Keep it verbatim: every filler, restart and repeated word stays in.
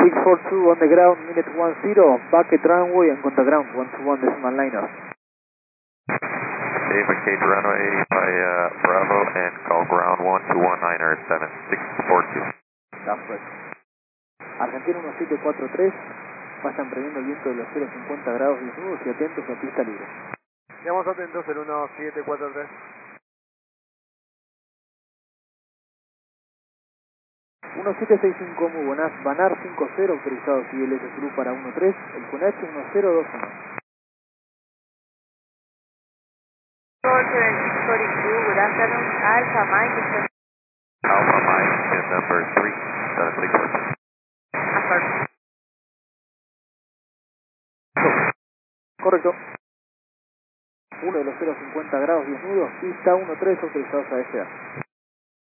six four two on the ground, minute one zero, back at runway and contact ground, one two one decimal nine off. Okay, vacate runway by uh, Bravo and call ground one two one niner seven six four two. That's right. Argentina uno siete cuatro tres, vayan previendo el viento de los cero cincuenta grados desnudos y atentos a pista libre. Quedamos atentos, el uno siete cuatro tres. uno siete seis cinco, muy buenas, Banar cinco cero, autorizado civil S Zulu para uno tres, el Cunach uno cero dos uno. forty-two, good afternoon, Alpha Mike. Alpha Mike and number three seven six four two. Affirm. Correcto. Uno de los cero cincuenta grados desnudos, pista uno tres, autorizados a S A.